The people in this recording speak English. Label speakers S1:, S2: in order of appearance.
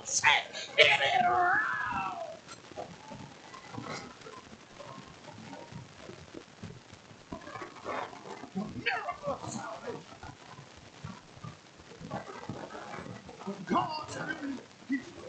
S1: Say, it is wrong. The miracle of salvation. When God delivered his